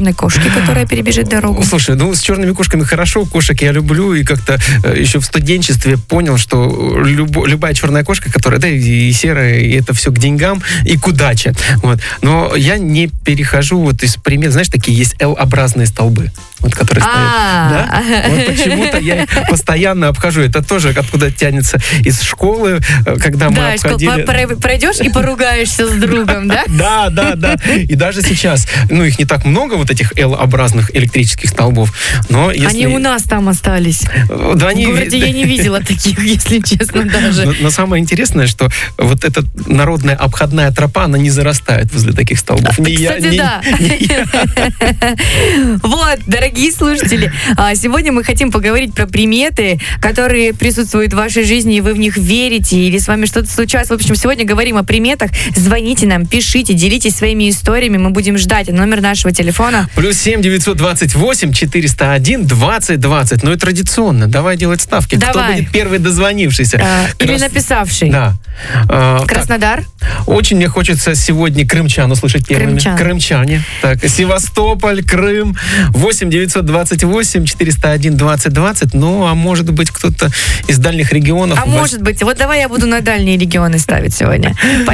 черной кошки, которая перебежит дорогу. Слушай, с черными кошками хорошо, кошек я люблю, и как-то еще в студенчестве понял, что любая черная кошка, которая, и серая, и это все к деньгам и к удаче. Вот. Но я не перехожу из примет, знаешь, такие есть L-образные столбы, которые стоят. Да? Вот почему-то я их постоянно обхожу. Это тоже откуда тянется из школы, когда мы обходили... Пройдешь и поругаешься с другом, да? Да. И даже сейчас, их не так много, вот этих L-образных электрических столбов, но если... Они у нас там остались. В городе я не видела таких, если честно, даже. Но самое интересное, что вот эта народная обходная тропа, она не зарастает возле таких столбов. Кстати, да. Вот, дорогие слушатели, сегодня мы хотим поговорить про приметы, которые присутствуют в вашей жизни, и вы в них верите, или с вами что-то случается. В общем, сегодня говорим о приметах. Звоните нам, пишите, делитесь своими историями, мы будем ждать. Номер нашего телефона. +7 928 401 20 20. Ну и традиционно. Давай делать ставки. Давай. Кто будет первый дозвонившийся? Или написавший. Да. Краснодар. Очень мне хочется сегодня крымчан услышать первыми. Крымчане. Так, Севастополь, Крым. 8 928 401 20 20. А может быть кто-то из дальних регионов. Может быть. Вот давай я буду на дальние регионы ставить сегодня.